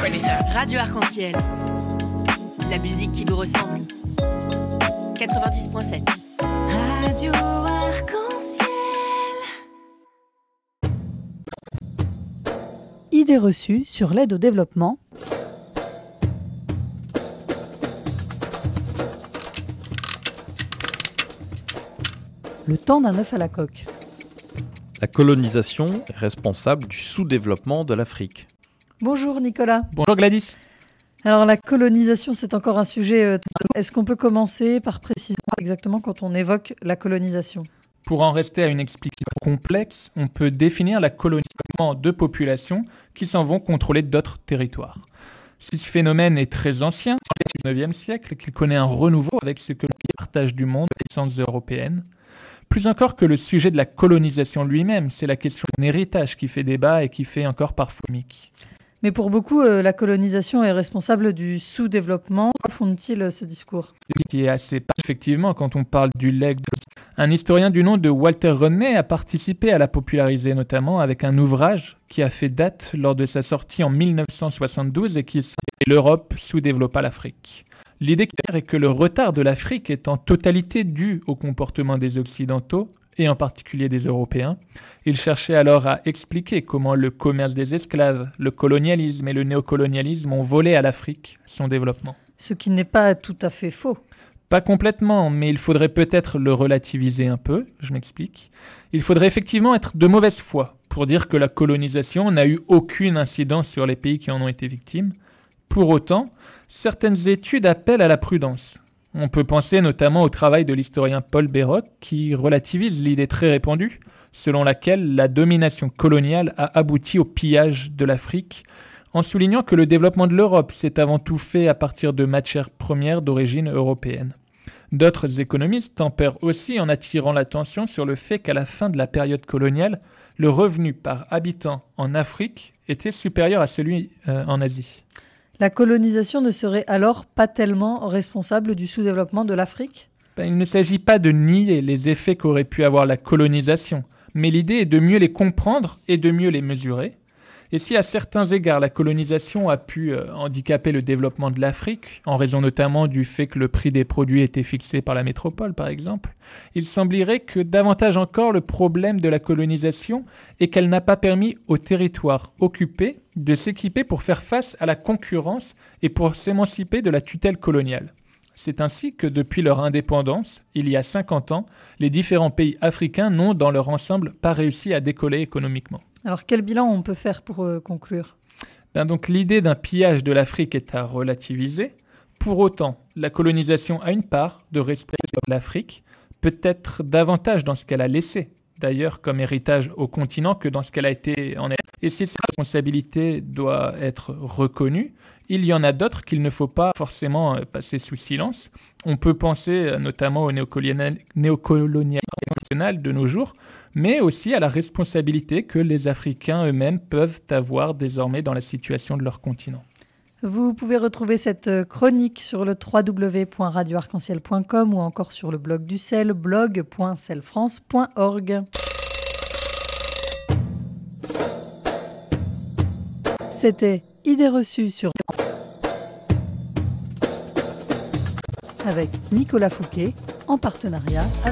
Radio Arc-en-Ciel. La musique qui vous ressemble. 90.7. Radio Arc-en-Ciel. Idées reçues sur l'aide au développement. Le temps d'un œuf à la coque. La colonisation est responsable du sous-développement de l'Afrique. Bonjour Nicolas. Bonjour Gladys. Alors la colonisation, c'est encore un sujet. Est-ce qu'on peut commencer par préciser exactement quand on évoque la colonisation ? Pour en rester à une explication complexe, on peut définir la colonisation de populations qui s'en vont contrôler d'autres territoires. Si ce phénomène est très ancien, au XIXe siècle, qu'il connaît un renouveau avec ce que l'on partage du monde, les puissances européennes. Plus encore que le sujet de la colonisation lui-même, c'est la question d'un héritage qui fait débat et qui fait encore parfois polémique. Mais pour beaucoup, la colonisation est responsable du sous-développement. Pourquoi font-ils ce discours ? Qui est assez effectivement quand on parle du legs. Un historien du nom de Walter Rodney a participé à la populariser notamment avec un ouvrage qui a fait date lors de sa sortie en 1972 et qui s'appelle « L'Europe sous-développa l'Afrique ». L'idée claire est que le retard de l'Afrique est en totalité dû au comportement des Occidentaux, et en particulier des Européens. Il cherchait alors à expliquer comment le commerce des esclaves, le colonialisme et le néocolonialisme ont volé à l'Afrique son développement. Ce qui n'est pas tout à fait faux. Pas complètement, mais il faudrait peut-être le relativiser un peu, je m'explique. Il faudrait effectivement être de mauvaise foi pour dire que la colonisation n'a eu aucune incidence sur les pays qui en ont été victimes. Pour autant, certaines études appellent à la prudence. On peut penser notamment au travail de l'historien Paul Béroc qui relativise l'idée très répandue selon laquelle la domination coloniale a abouti au pillage de l'Afrique, en soulignant que le développement de l'Europe s'est avant tout fait à partir de matières premières d'origine européenne. D'autres économistes tempèrent aussi en attirant l'attention sur le fait qu'à la fin de la période coloniale, le revenu par habitant en Afrique était supérieur à celui en Asie. La colonisation ne serait alors pas tellement responsable du sous-développement de l'Afrique ? Il ne s'agit pas de nier les effets qu'aurait pu avoir la colonisation, mais l'idée est de mieux les comprendre et de mieux les mesurer. Et si à certains égards la colonisation a pu handicaper le développement de l'Afrique, en raison notamment du fait que le prix des produits était fixé par la métropole par exemple, il semblerait que davantage encore le problème de la colonisation est qu'elle n'a pas permis aux territoires occupés de s'équiper pour faire face à la concurrence et pour s'émanciper de la tutelle coloniale. C'est ainsi que depuis leur indépendance, il y a 50 ans, les différents pays africains n'ont dans leur ensemble pas réussi à décoller économiquement. Alors quel bilan on peut faire pour conclure ? Donc l'idée d'un pillage de l'Afrique est à relativiser. Pour autant, la colonisation a une part de respect de l'Afrique, peut-être davantage dans ce qu'elle a laissé, d'ailleurs comme héritage au continent que dans ce qu'elle a été en elle. Et si cette responsabilité doit être reconnue, il y en a d'autres qu'il ne faut pas forcément passer sous silence. On peut penser notamment au néocolonialisme de nos jours, mais aussi à la responsabilité que les Africains eux-mêmes peuvent avoir désormais dans la situation de leur continent. Vous pouvez retrouver cette chronique sur le www.radioarc-en-ciel.com ou encore sur le blog du CEL, blog.celfrance.org. C'était Idées reçues sur avec Nicolas Fouquet en partenariat avec